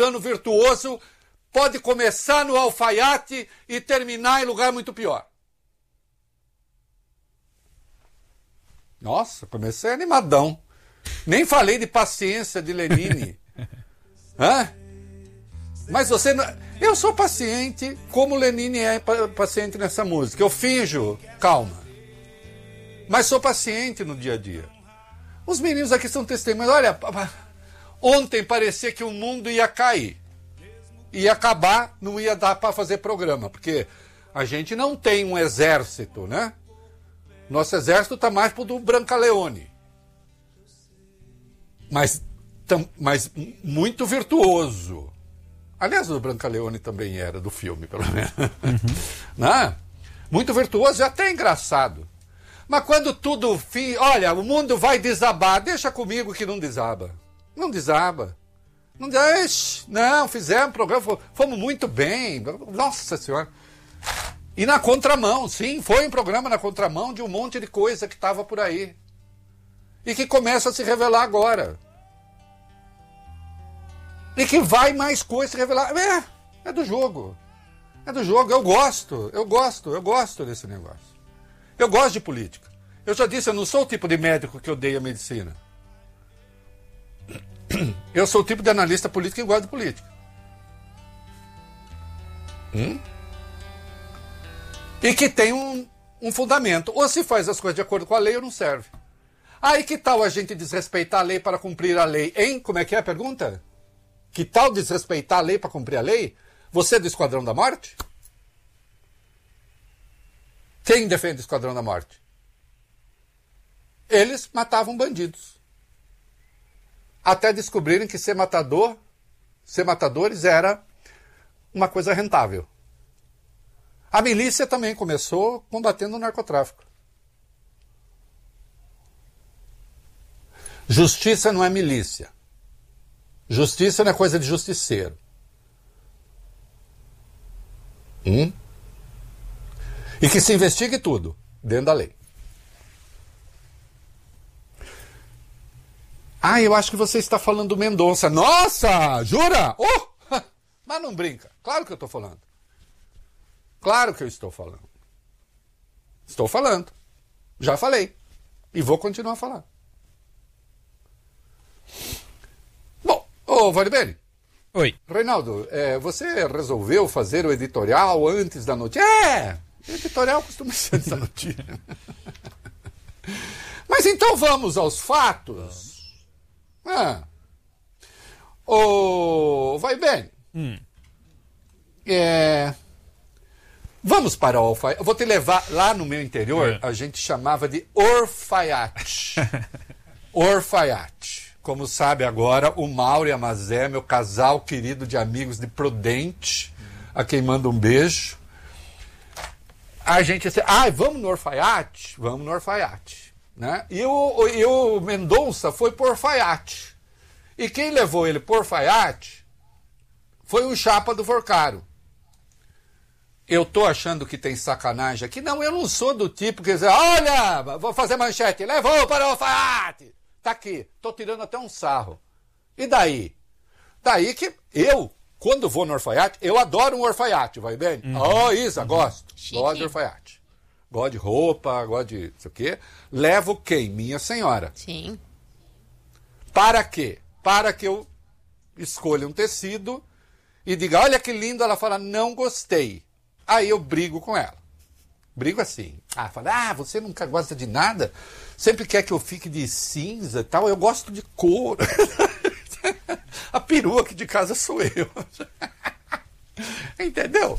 plano virtuoso pode começar no alfaiate e terminar em lugar muito pior. Nossa, comecei animadão. Nem falei de paciência de Lenine. Hã? Mas você não... Eu sou paciente como Lenine é paciente nessa música. Eu finjo calma. Mas sou paciente no dia a dia. Os meninos aqui são testemunhas. Olha, ontem parecia que o mundo ia cair. Ia acabar, não ia dar para fazer programa. Porque a gente não tem um exército, né? Nosso exército está mais pro do Brancaleone. Mas muito virtuoso. Aliás, o Brancaleone também era do filme, pelo menos. Né? Muito virtuoso e até engraçado. Mas quando tudo... Olha, o mundo vai desabar. Deixa comigo que não desaba. Não desaba. Não, fizemos programa. Fomos muito bem. Nossa Senhora. E na contramão, sim. Foi um programa na contramão de um monte de coisa que estava por aí. E que começa a se revelar agora. E que vai mais coisa se revelar. É do jogo. É do jogo. Eu gosto desse negócio. Eu gosto de política. Eu já disse, eu não sou o tipo de médico que odeia medicina. Eu sou o tipo de analista político que gosta de política. E que tem um fundamento. Ou se faz as coisas de acordo com a lei ou não serve. Aí que tal a gente desrespeitar a lei para cumprir a lei? Hein? Como é que é a pergunta? Que tal desrespeitar a lei para cumprir a lei? Você é do Esquadrão da Morte? Quem defende o Esquadrão da Morte? Eles matavam bandidos. Até descobrirem que ser matadores era uma coisa rentável. A milícia também começou combatendo o narcotráfico. Justiça não é milícia. Justiça não é coisa de justiceiro. E que se investigue tudo dentro da lei. Eu acho que você está falando do Mendonça. Nossa, jura? Mas não brinca. Claro que eu estou falando. Claro que eu estou falando. Estou falando. Já falei. E vou continuar a falar. Bom, Valibene. Oi. Reinaldo, você resolveu fazer o editorial antes da notícia? O editorial costuma ser antes da notícia. Mas então vamos aos fatos. Valibene. Vamos para o alfaiate. Eu vou te levar lá no meu interior, a gente chamava de orfaiate. Orfaiate. Como sabe agora, o Mauro e a Mazé, meu casal querido de amigos de Prudente, a quem manda um beijo. A gente disse, vamos no orfaiate? Vamos no orfaiate. Né? E o Mendonça foi por orfaiate. E quem levou ele por orfaiate foi um chapa do Forcaro. Eu tô achando que tem sacanagem aqui. Não, eu não sou do tipo que diz, olha, vou fazer manchete, levou para o alfaiate. Tá aqui, tô tirando até um sarro. E daí? Daí que eu, quando vou no orfaiate, eu adoro um orfaiate, vai bem? Isa, gosto. Chique. Gosto de orfaiate. Gosto de roupa, gosto de não sei o quê. Levo quem? Minha senhora. Sim. Para quê? Para que eu escolha um tecido e diga, olha que lindo, ela fala, não gostei. Aí eu brigo com ela. Brigo assim. Fala, você nunca gosta de nada? Sempre quer que eu fique de cinza e tal. Eu gosto de cor. A perua aqui de casa sou eu. Entendeu?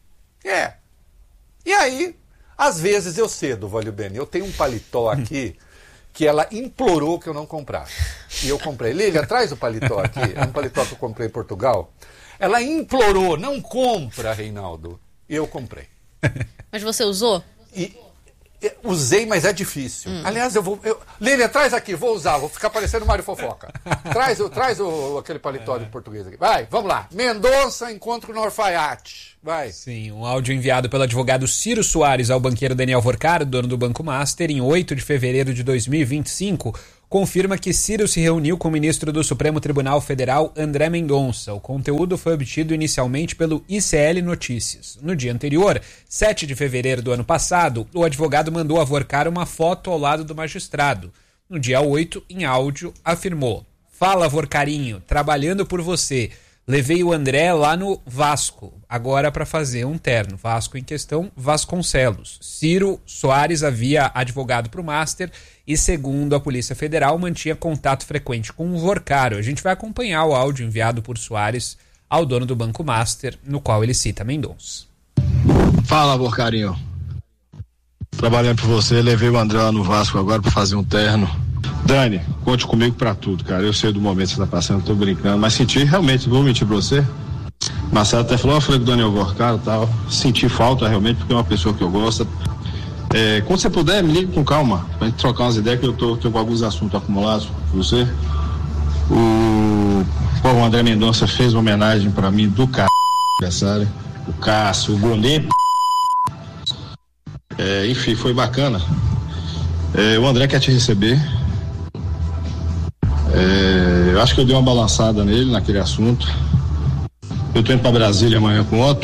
E aí, às vezes eu cedo, Valibene. Eu tenho um paletó aqui que ela implorou que eu não comprasse. E eu comprei. Lília, traz o paletó aqui. É um paletó que eu comprei em Portugal. Ela implorou, não compra, Reinaldo. E eu comprei. Mas você usou? Usei, mas é difícil. Aliás, Lília, traz aqui, vou usar, vou ficar parecendo Mário Fofoca. Traz aquele paletó de português aqui. Vai, vamos lá. Mendonça, encontro no orfaiate. Vai. Sim, um áudio enviado pelo advogado Ciro Soares ao banqueiro Daniel Forcaro, dono do Banco Master, em 8 de fevereiro de 2025, confirma que Ciro se reuniu com o ministro do Supremo Tribunal Federal, André Mendonça. O conteúdo foi obtido inicialmente pelo ICL Notícias. No dia anterior, 7 de fevereiro do ano passado, o advogado mandou avorcar uma foto ao lado do magistrado. No dia 8, em áudio, afirmou: "Fala, Vorcarinho, trabalhando por você. Levei o André lá no Vasco, agora para fazer um terno." Vasco em questão, Vasconcelos. Ciro Soares havia advogado para o Master e, segundo a Polícia Federal, mantinha contato frequente com o Vorcaro. A gente vai acompanhar o áudio enviado por Soares ao dono do Banco Master, no qual ele cita Mendonça. "Fala, Vorcarinho. Trabalhando por você, levei o André lá no Vasco agora para fazer um terno. Dani, conte comigo pra tudo, cara. Eu sei do momento que você tá passando, tô brincando, mas senti, realmente, vou mentir pra você. Marcelo até falou, eu falei com o Daniel Vorcaro e tal. Senti falta, realmente, porque é uma pessoa que eu gosto. Quando você puder, me liga com calma, pra gente trocar umas ideias, que eu tô com alguns assuntos acumulados com você. O André Mendonça fez uma homenagem pra mim do aniversário. O Cássio, o goleiro. Enfim, foi bacana. O André quer te receber. Eu acho que eu dei uma balançada nele, naquele assunto. Eu tô indo pra Brasília amanhã com o Otto.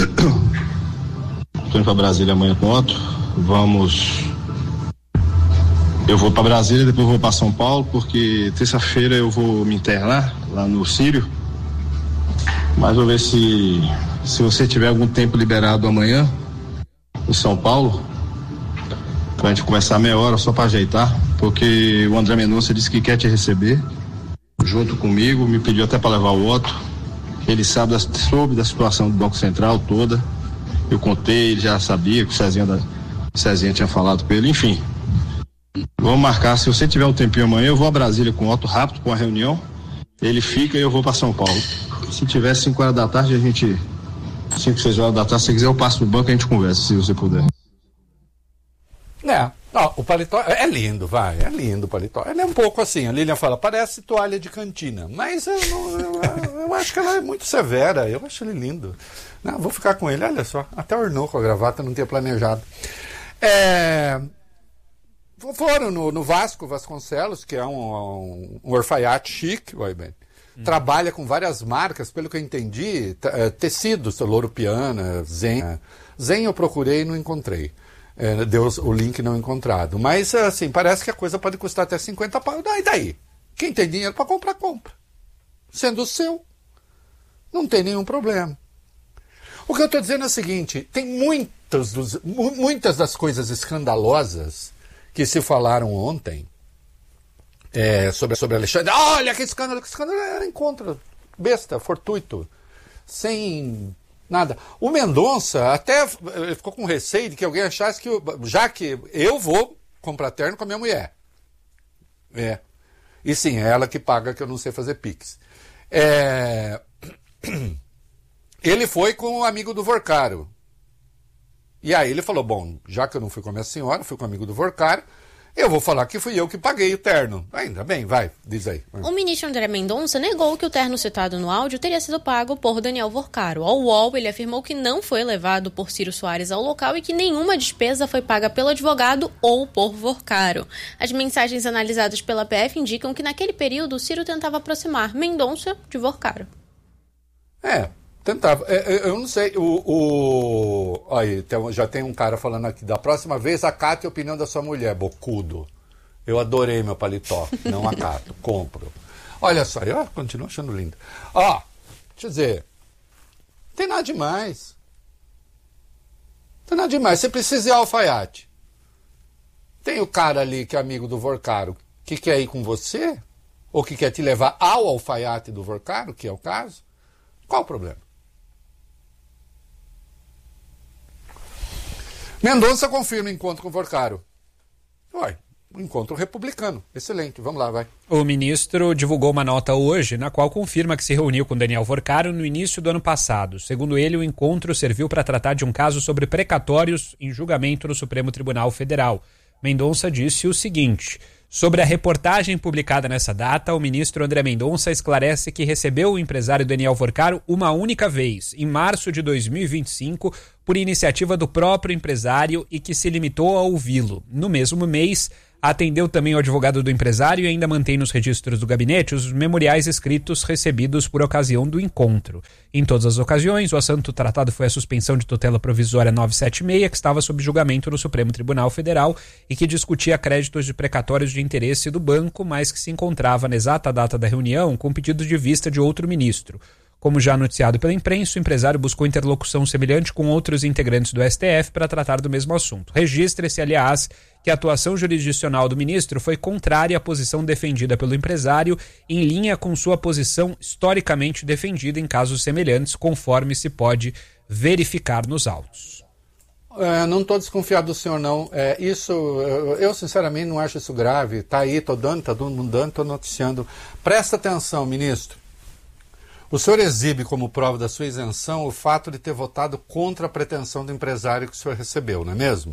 Eu vou pra Brasília, depois vou pra São Paulo, porque terça-feira eu vou me internar lá no Sírio. Mas vou ver se você tiver algum tempo liberado amanhã em São Paulo, pra gente conversar meia hora só pra ajeitar, porque o André Mendonça disse que quer te receber junto comigo, me pediu até pra levar o Otto. Ele soube da situação do Banco Central toda. Eu contei, ele já sabia que o Cezinha tinha falado com ele, enfim. Vamos marcar, se você tiver um tempinho amanhã, eu vou a Brasília com o Otto rápido, com a reunião. Ele fica e eu vou pra São Paulo. Se tiver 5 horas da tarde, 5, 6 horas da tarde, se quiser eu passo no banco e a gente conversa, se você puder. O paletó é lindo, vai, é lindo o paletó. Ele é um pouco assim, a Lilian fala, parece toalha de cantina, mas eu acho que ela é muito severa, eu acho ele lindo. Não, vou ficar com ele, olha só, até ornou com a gravata, não tinha planejado. Foram no Vasco, Vasconcelos, que é um orfaiate chique, trabalha com várias marcas, pelo que eu entendi, tecidos, Louro Piana, Zen. Zen eu procurei e não encontrei. Deu o link não encontrado. Mas, assim, parece que a coisa pode custar até 50 pau. E daí? Quem tem dinheiro para comprar, compra. Sendo o seu, não tem nenhum problema. O que eu estou dizendo é o seguinte, tem muitas das coisas escandalosas que se falaram ontem sobre Alexandre. Olha que escândalo, era encontro besta, fortuito, sem nada. O Mendonça até ficou com receio de que alguém achasse que, já que eu vou comprar terno com a minha mulher. E sim, é ela que paga, que eu não sei fazer Pix. Ele foi com o amigo do Vorcaro. E aí ele falou, bom, já que eu não fui com a minha senhora, fui com o amigo do Vorcaro, eu vou falar que fui eu que paguei o terno. Ainda bem, vai, diz aí. O ministro André Mendonça negou que o terno citado no áudio teria sido pago por Daniel Vorcaro. Ao UOL, ele afirmou que não foi levado por Ciro Soares ao local e que nenhuma despesa foi paga pelo advogado ou por Vorcaro. As mensagens analisadas pela PF indicam que naquele período Ciro tentava aproximar Mendonça de Vorcaro. Tentava. Eu não sei. Aí, já tem um cara falando aqui. Da próxima vez, acate a opinião da sua mulher, bocudo. Eu adorei meu paletó. Não acato. Compro. Olha só. Eu continuo achando lindo. Deixa eu dizer. Não tem nada demais. Você precisa ir ao alfaiate. Tem o cara ali que é amigo do Vorcaro que quer ir com você? Ou que quer te levar ao alfaiate do Vorcaro, que é o caso? Qual o problema? Mendonça confirma encontro com o Vorcaro. Um encontro republicano. Excelente. Vamos lá, vai. O ministro divulgou uma nota hoje, na qual confirma que se reuniu com Daniel Vorcaro no início do ano passado. Segundo ele, o encontro serviu para tratar de um caso sobre precatórios em julgamento no Supremo Tribunal Federal. Mendonça disse o seguinte: sobre a reportagem publicada nessa data, o ministro André Mendonça esclarece que recebeu o empresário Daniel Vorcaro uma única vez, em março de 2025, por iniciativa do próprio empresário e que se limitou a ouvi-lo. No mesmo mês, Atendeu também o advogado do empresário e ainda mantém nos registros do gabinete os memoriais escritos recebidos por ocasião do encontro. Em todas as ocasiões, o assunto tratado foi a suspensão de tutela provisória 976, que estava sob julgamento no Supremo Tribunal Federal e que discutia créditos de precatórios de interesse do banco, mas que se encontrava na exata data da reunião com pedido de vista de outro ministro. Como já noticiado pela imprensa, o empresário buscou interlocução semelhante com outros integrantes do STF para tratar do mesmo assunto. Registra-se, aliás, que a atuação jurisdicional do ministro foi contrária à posição defendida pelo empresário, em linha com sua posição historicamente defendida em casos semelhantes, conforme se pode verificar nos autos. Não estou desconfiado do senhor, não. Eu sinceramente não acho isso grave. Está aí, está todo mundo dando, estou noticiando. Presta atenção, ministro. O senhor exibe como prova da sua isenção o fato de ter votado contra a pretensão do empresário que o senhor recebeu, não é mesmo?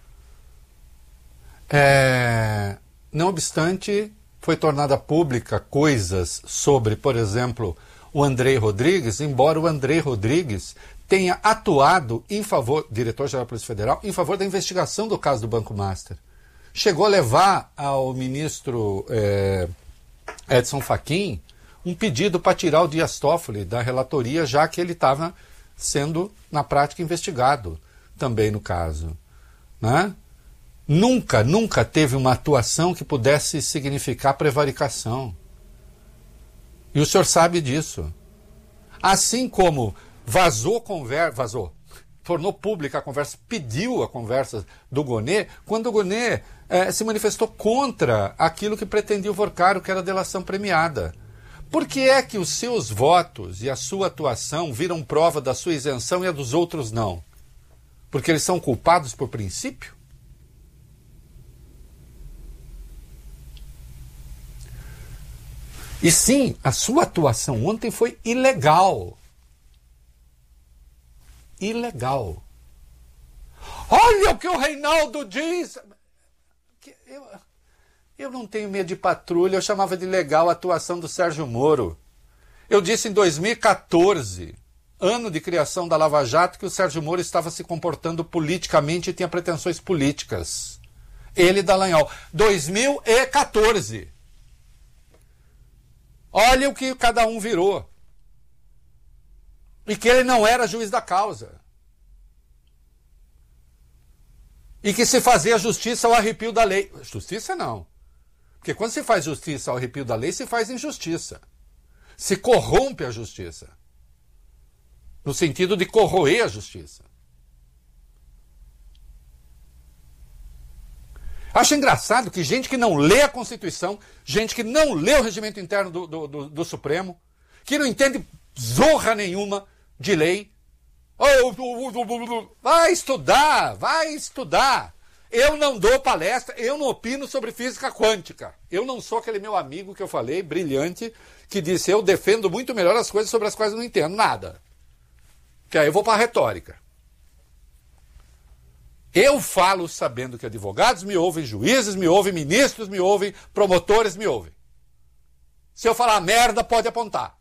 Não obstante, foi tornada pública coisas sobre, por exemplo, o Andrei Rodrigues, embora o Andrei Rodrigues tenha atuado em favor, diretor-geral da Polícia Federal, em favor da investigação do caso do Banco Master. Chegou a levar ao ministro Edson Fachin um pedido para tirar o Dias Toffoli da relatoria, já que ele estava sendo, na prática, investigado também no caso. Né? Nunca teve uma atuação que pudesse significar prevaricação. E o senhor sabe disso. Assim como tornou pública a conversa, pediu a conversa do Gonê, quando o Gonê se manifestou contra aquilo que pretendia o Vorcaro, que era a delação premiada. Por que é que os seus votos e a sua atuação viram prova da sua isenção e a dos outros não? Porque eles são culpados por princípio? E sim, a sua atuação ontem foi ilegal. Ilegal. Olha o que o Reinaldo diz! Eu não tenho medo de patrulha, eu chamava de legal a atuação do Sérgio Moro. Eu disse em 2014, ano de criação da Lava Jato, que o Sérgio Moro estava se comportando politicamente e tinha pretensões políticas. Ele e Dallagnol. 2014. Olha o que cada um virou. E que ele não era juiz da causa. E que se fazia justiça ao arrepio da lei. Justiça não. Porque quando se faz justiça ao arrepio da lei, se faz injustiça. Se corrompe a justiça. No sentido de corroer a justiça. Acho engraçado que gente que não lê a Constituição, gente que não lê o regimento interno do Supremo, que não entende zorra nenhuma de lei, vai estudar. Eu não dou palestra, eu não opino sobre física quântica. Eu não sou aquele meu amigo que eu falei, brilhante, que disse eu defendo muito melhor as coisas sobre as quais eu não entendo nada. Que aí eu vou para a retórica. Eu falo sabendo que advogados me ouvem, juízes me ouvem, ministros me ouvem, promotores me ouvem. Se eu falar merda, pode apontar.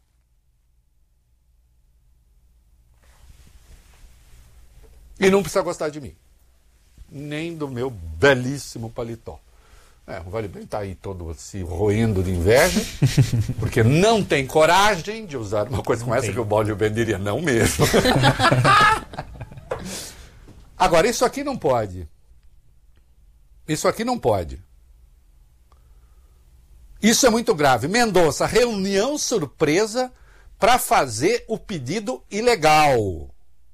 E não precisa gostar de mim. Nem do meu belíssimo paletó. O Vale Bem está aí todo se roendo de inveja, porque não tem coragem de usar uma coisa como essa que o Vale Bem diria, não mesmo. Agora, isso aqui não pode. Isso aqui não pode. Isso é muito grave. Mendonça, reunião surpresa para fazer o pedido ilegal.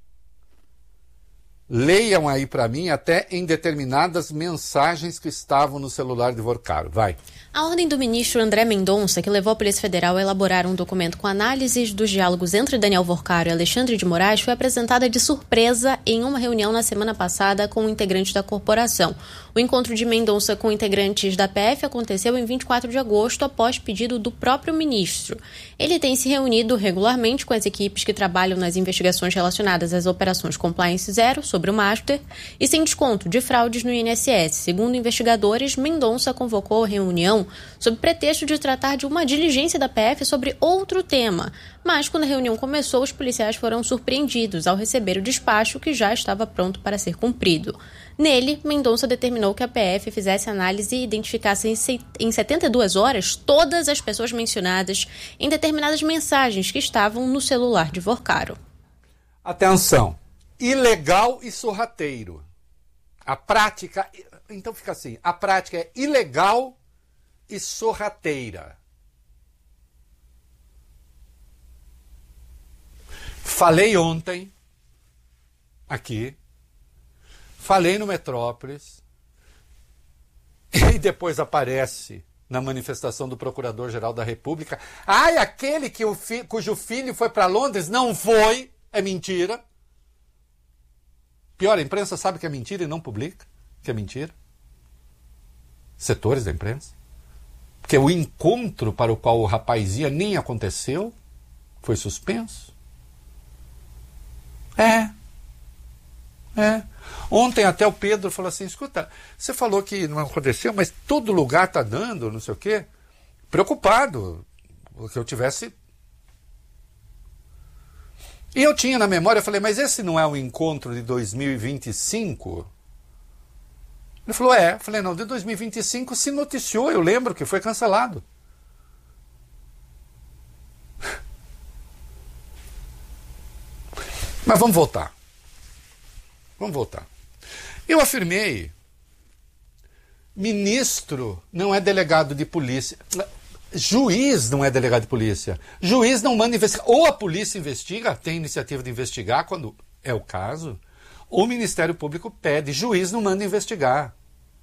Leiam aí para mim até em determinadas mensagens que estavam no celular de Vorcaro. Vai. A ordem do ministro André Mendonça, que levou a Polícia Federal a elaborar um documento com análises dos diálogos entre Daniel Vorcaro e Alexandre de Moraes, foi apresentada de surpresa em uma reunião na semana passada com integrantes da corporação. O encontro de Mendonça com integrantes da PF aconteceu em 24 de agosto, após pedido do próprio ministro. Ele tem se reunido regularmente com as equipes que trabalham nas investigações relacionadas às operações Compliance Zero sobre o Master e sem desconto de fraudes no INSS. Segundo investigadores, Mendonça convocou a reunião reunião sob pretexto de tratar de uma diligência da PF sobre outro tema. Mas, quando a reunião começou, os policiais foram surpreendidos ao receber o despacho que já estava pronto para ser cumprido. Nele, Mendonça determinou que a PF fizesse análise e identificasse em 72 horas todas as pessoas mencionadas em determinadas mensagens que estavam no celular de Vorcaro. Atenção, ilegal e sorrateiro. A prática, então fica assim, a prática é ilegal e sorrateira. Falei ontem, aqui, falei no Metrópolis, e depois aparece na manifestação do Procurador-Geral da República, aquele cujo filho foi para Londres, não foi, é mentira. Pior, a imprensa sabe que é mentira e não publica que é mentira. Setores da imprensa. Porque o encontro para o qual o rapaz ia nem aconteceu, foi suspenso. Ontem até o Pedro falou assim, escuta, você falou que não aconteceu, mas todo lugar está dando, não sei o quê. Preocupado, que eu tivesse... E eu tinha na memória, eu falei, mas esse não é o encontro de 2025? Ele falou, é. Eu falei, não, de 2025 se noticiou, eu lembro que foi cancelado. Mas vamos voltar. Eu afirmei, ministro não é delegado de polícia, juiz não é delegado de polícia, juiz não manda investigar, ou a polícia investiga, tem iniciativa de investigar quando é o caso, ou o Ministério Público pede, juiz não manda investigar.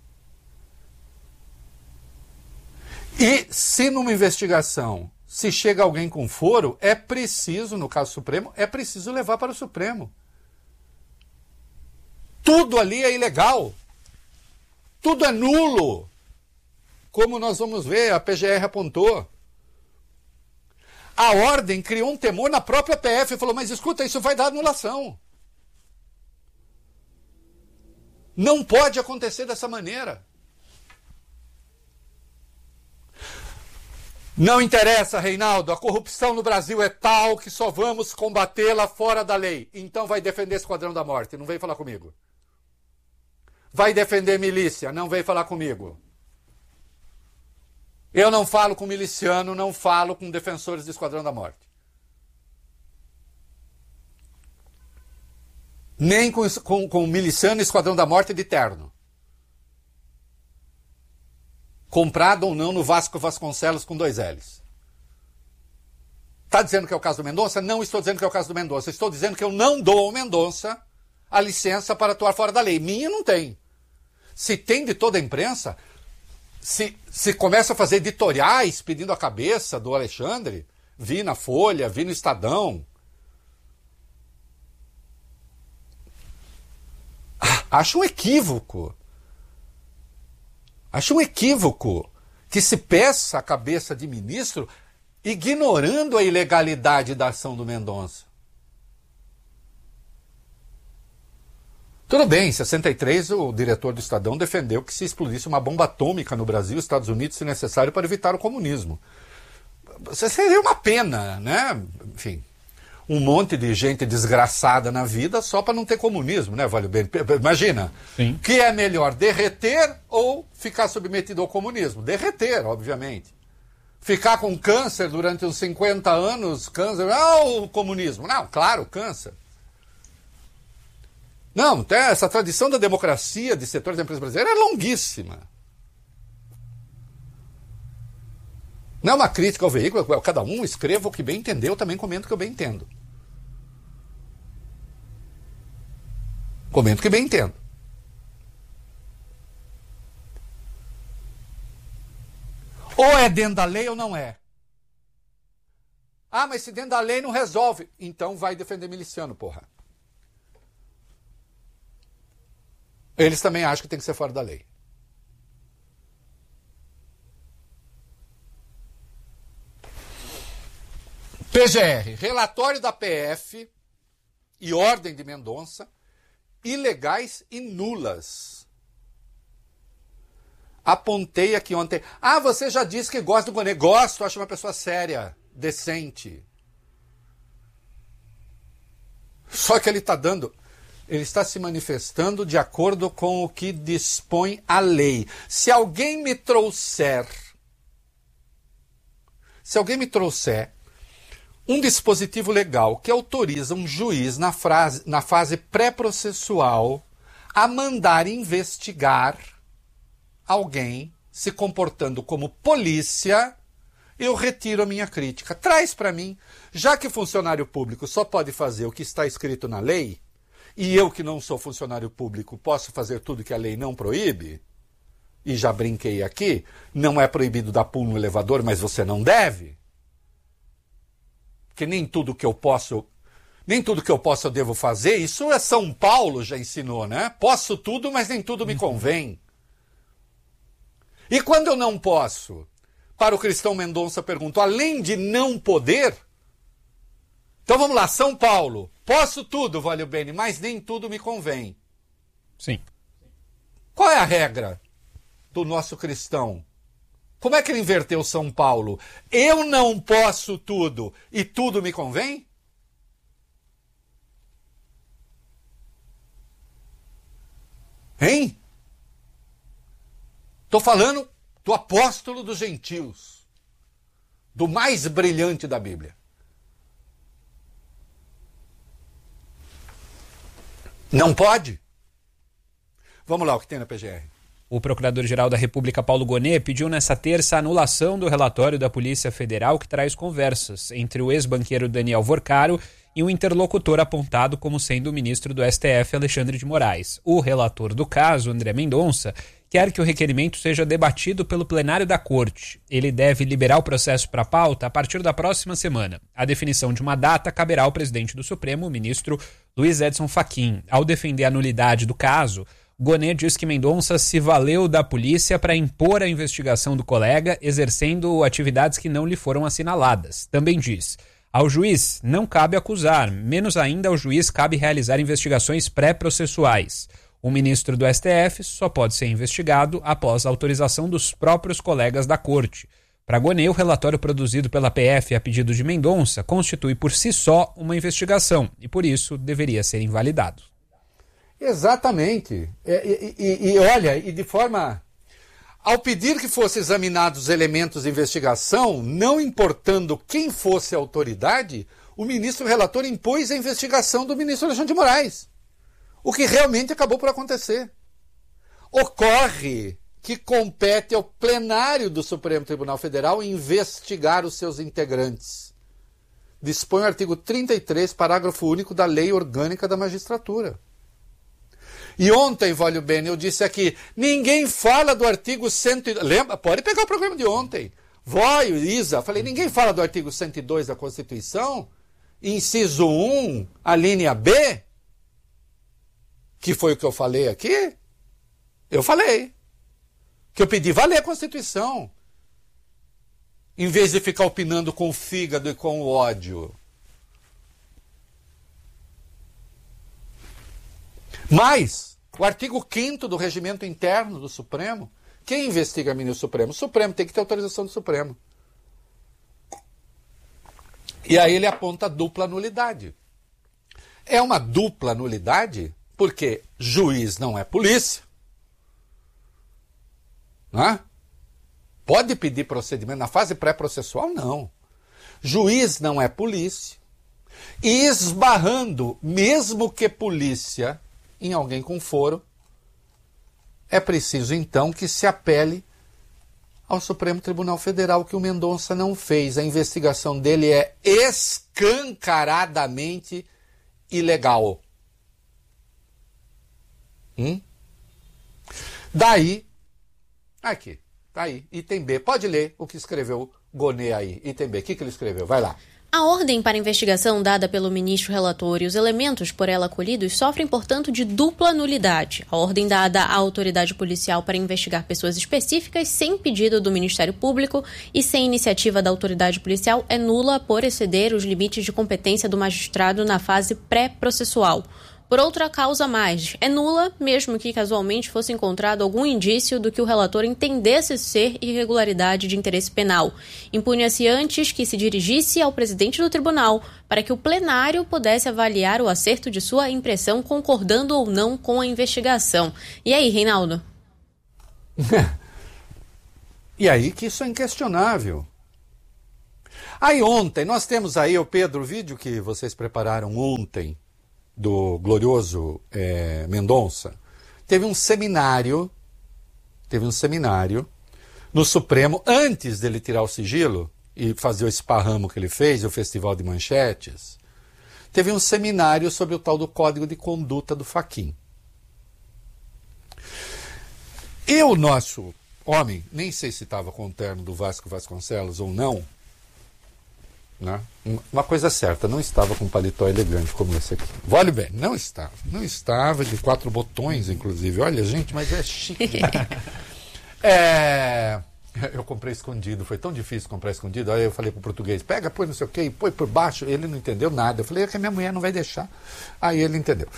E se numa investigação, se chega alguém com foro, é preciso, no caso Supremo, é preciso levar para o Supremo. Tudo ali é ilegal. Tudo é nulo. Como nós vamos ver, a PGR apontou. A ordem criou um temor na própria PF e falou, mas escuta, isso vai dar anulação. Não pode acontecer dessa maneira. Não interessa, Reinaldo, a corrupção no Brasil é tal que só vamos combatê-la fora da lei. Então vai defender Esquadrão da Morte, não vem falar comigo. Vai defender milícia, não vem falar comigo. Eu não falo com miliciano, não falo com defensores do Esquadrão da Morte. Nem com miliciano e Esquadrão da Morte de terno. Comprado ou não no Vasco Vasconcelos com 2 L's. Está dizendo que é o caso do Mendonça? Não estou dizendo que é o caso do Mendonça. Estou dizendo que eu não dou ao Mendonça a licença para atuar fora da lei. Minha não tem. Se tem de toda a imprensa, se começa a fazer editoriais pedindo a cabeça do Alexandre, vi na Folha, vi no Estadão. Acho um equívoco. Acho um equívoco que se peça a cabeça de ministro ignorando a ilegalidade da ação do Mendonça. Tudo bem, em 63 o diretor do Estadão defendeu que se explodisse uma bomba atômica no Brasil e Estados Unidos, se necessário, para evitar o comunismo. Seria uma pena, né? Enfim, um monte de gente desgraçada na vida só para não ter comunismo, né, Vale bem? Imagina, Sim. Que é melhor, derreter ou ficar submetido ao comunismo? Derreter, obviamente. Ficar com câncer durante uns 50 anos, câncer, o comunismo. Não, claro, câncer. Não, essa tradição da democracia de setores da empresa brasileira é longuíssima. Não é uma crítica ao veículo, cada um escreva o que bem entendeu, também comento o que eu bem entendo. Comento o que bem entendo. Ou é dentro da lei ou não é. Mas se dentro da lei não resolve, então vai defender miliciano, porra. Eles também acham que tem que ser fora da lei. PGR, relatório da PF e ordem de Mendonça, ilegais e nulas. Apontei aqui ontem. Ah, você já disse que gosta do Gonê. Gosto, acho uma pessoa séria, decente. Só que ele está se manifestando de acordo com o que dispõe a lei. Se alguém me trouxer um dispositivo legal que autoriza um juiz na fase pré-processual a mandar investigar alguém se comportando como polícia, eu retiro a minha crítica. Traz para mim, já que funcionário público só pode fazer o que está escrito na lei, e eu que não sou funcionário público posso fazer tudo que a lei não proíbe, e já brinquei aqui, não é proibido dar pulo no elevador, mas você não deve. Porque nem tudo que eu posso eu devo fazer. Isso é São Paulo já ensinou, né? Posso tudo, mas nem tudo me convém. E quando eu não posso, para o Cristão Mendonça perguntou, além de não poder, então vamos lá, São Paulo, posso tudo, Valeu Bene, mas nem tudo me convém. Sim. Qual é a regra do nosso cristão? Como é que ele inverteu São Paulo? Eu não posso tudo e tudo me convém? Hein? Estou falando do apóstolo dos gentios, do mais brilhante da Bíblia. Não pode? Vamos lá, o que tem na PGR. O Procurador-Geral da República, Paulo Gonê, pediu nesta terça a anulação do relatório da Polícia Federal que traz conversas entre o ex-banqueiro Daniel Vorcaro e o interlocutor apontado como sendo o ministro do STF, Alexandre de Moraes. O relator do caso, André Mendonça, quer que o requerimento seja debatido pelo plenário da Corte. Ele deve liberar o processo para pauta a partir da próxima semana. A definição de uma data caberá ao presidente do Supremo, o ministro Luiz Edson Fachin. Ao defender a nulidade do caso, Gonê diz que Mendonça se valeu da polícia para impor a investigação do colega, exercendo atividades que não lhe foram assinaladas. Também diz: ao juiz não cabe acusar, menos ainda ao juiz cabe realizar investigações pré-processuais. O ministro do STF só pode ser investigado após a autorização dos próprios colegas da Corte. Para Gonê, o relatório produzido pela PF a pedido de Mendonça constitui por si só uma investigação e, por isso, deveria ser invalidado. Exatamente. E de forma... Ao pedir que fossem examinados os elementos de investigação, não importando quem fosse a autoridade, o ministro relator impôs a investigação do ministro Alexandre de Moraes. O que realmente acabou por acontecer. Ocorre que compete ao plenário do Supremo Tribunal Federal investigar os seus integrantes. Dispõe o artigo 33, parágrafo único da Lei Orgânica da Magistratura. E ontem, Valeu Bene, eu disse aqui, ninguém fala do artigo 102... Lembra? Pode pegar o programa de ontem. Vó e Isa, falei, ninguém fala do artigo 102 da Constituição? Inciso 1, a linha B? Que foi o que eu falei aqui? Eu falei. Que eu pedi valer a Constituição. Em vez de ficar opinando com o fígado e com o ódio. Mas, o artigo 5º do regimento interno do Supremo, quem investiga ministro Supremo? O Supremo tem que ter autorização do Supremo. E aí ele aponta a dupla nulidade. É uma dupla nulidade porque juiz não é polícia. Não é? Pode pedir procedimento na fase pré-processual? Não. Juiz não é polícia. E esbarrando, mesmo que polícia, em alguém com foro, é preciso então que se apele ao Supremo Tribunal Federal, que o Mendonça não fez. A investigação dele é escancaradamente ilegal. Daí, aqui, tá aí, item B. Pode ler o que escreveu Gonê aí. Item B, o que ele escreveu? Vai lá. A ordem para investigação dada pelo ministro relator e os elementos por ela acolhidos sofrem, portanto, de dupla nulidade. A ordem dada à autoridade policial para investigar pessoas específicas sem pedido do Ministério Público e sem iniciativa da autoridade policial é nula por exceder os limites de competência do magistrado na fase pré-processual. por outra causa mais. É nula, mesmo que casualmente fosse encontrado algum indício do que o relator entendesse ser irregularidade de interesse penal. Impunha-se antes que se dirigisse ao presidente do tribunal para que o plenário pudesse avaliar o acerto de sua impressão, concordando ou não com a investigação. E aí, Reinaldo? E aí que isso é inquestionável. Aí ontem, nós temos aí, Pedro, o vídeo que vocês prepararam ontem, do glorioso Mendonça, teve um seminário no Supremo, antes dele tirar o sigilo e fazer o esparramo que ele fez, o Festival de Manchetes, teve um seminário sobre o tal do Código de Conduta do Fachin. E o nosso homem, nem sei se estava com o terno do Vasco Vasconcelos ou não, né? Uma coisa certa, não estava com um paletó elegante como esse aqui. Olha bem, não estava, de 4 botões, inclusive. Olha, gente, mas é chique. Eu comprei escondido, foi tão difícil comprar escondido. Aí eu falei pro português, pega, põe não sei o quê, põe por baixo. Ele não entendeu nada. Eu falei, é que a minha mulher não vai deixar. Aí ele entendeu.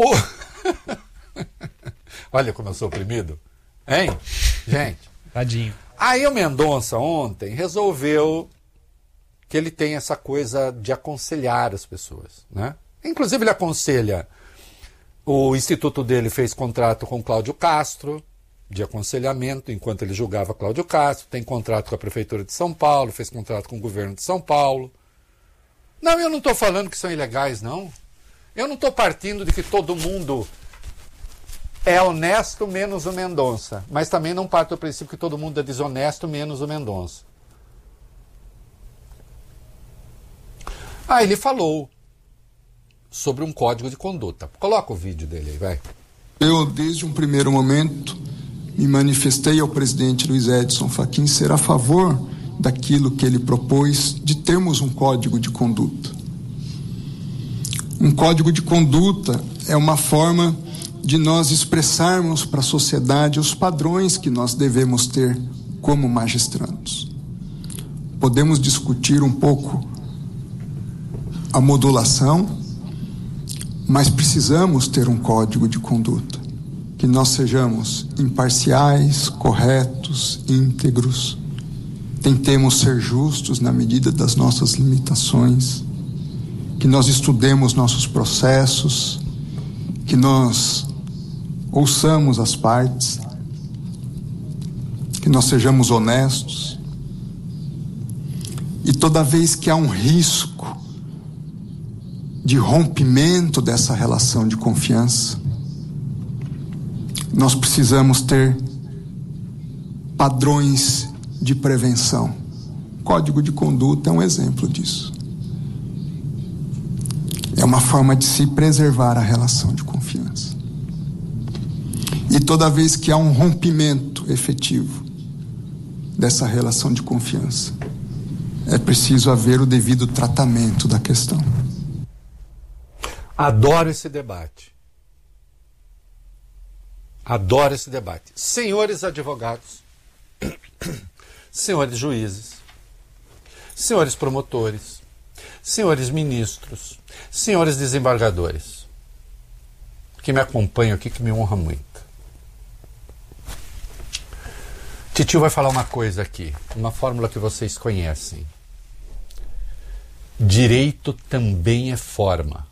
Olha como eu sou oprimido. Hein? Gente. Tadinho. Aí o Mendonça ontem resolveu que ele tem essa coisa de aconselhar as pessoas, né? Inclusive ele aconselha, o instituto dele fez contrato com Cláudio Castro, de aconselhamento, enquanto ele julgava Cláudio Castro, tem contrato com a Prefeitura de São Paulo, fez contrato com o governo de São Paulo. Não, eu não estou falando que são ilegais, não. Eu não estou partindo de que todo mundo é honesto menos o Mendonça, mas também não parto do princípio que todo mundo é desonesto menos o Mendonça. Ele falou sobre um código de conduta. Coloca o vídeo dele aí, vai. Eu, desde um primeiro momento, me manifestei ao presidente Luiz Edson Fachin ser a favor daquilo que ele propôs de termos um código de conduta. Um código de conduta é uma forma de nós expressarmos para a sociedade os padrões que nós devemos ter como magistrandos. Podemos discutir um pouco a modulação, mas precisamos ter um código de conduta, que nós sejamos imparciais, corretos, íntegros, tentemos ser justos na medida das nossas limitações, que nós estudemos nossos processos, que nós ouçamos as partes, que nós sejamos honestos. E toda vez que há um risco de rompimento dessa relação de confiança, nós precisamos ter padrões de prevenção. O Código de Conduta é um exemplo disso. É uma forma de se preservar a relação de confiança. E toda vez que há um rompimento efetivo dessa relação de confiança, é preciso haver o devido tratamento da questão. Adoro esse debate. Adoro esse debate. Senhores advogados, senhores juízes, senhores promotores, senhores ministros, senhores desembargadores, que me acompanham aqui, que me honra muito. Titio vai falar uma coisa aqui, uma fórmula que vocês conhecem. Direito também é forma.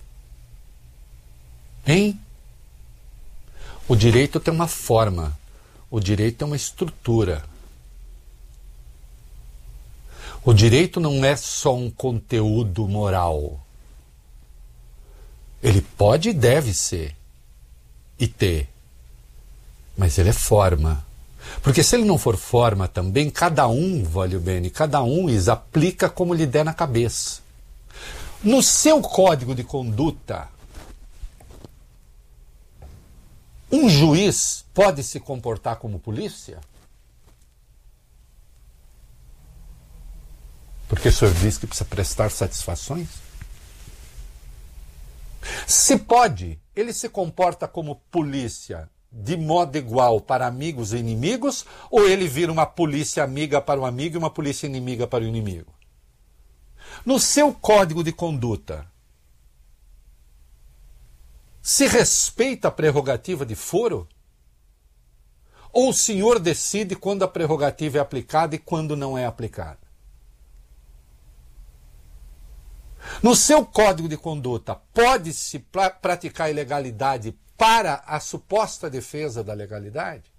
Hein? O direito tem uma forma, o direito tem uma estrutura. O direito não é só um conteúdo moral. Ele pode e deve ser, e ter, mas ele é forma. Porque se ele não for forma também, cada um, vale o bem, cada um aplica como lhe der na cabeça. No seu código de conduta, um juiz pode se comportar como polícia? Porque o senhor diz que precisa prestar satisfações? Se pode, ele se comporta como polícia de modo igual para amigos e inimigos, ou ele vira uma polícia amiga para o amigo e uma polícia inimiga para o inimigo? No seu código de conduta, se respeita a prerrogativa de foro? Ou o senhor decide quando a prerrogativa é aplicada e quando não é aplicada? No seu código de conduta, pode-se praticar ilegalidade para a suposta defesa da legalidade?